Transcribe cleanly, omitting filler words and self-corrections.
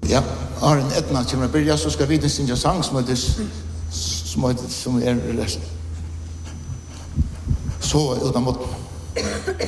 Ja, Arne Etna kommer börja så ska vi den synja sang som är så utan mot.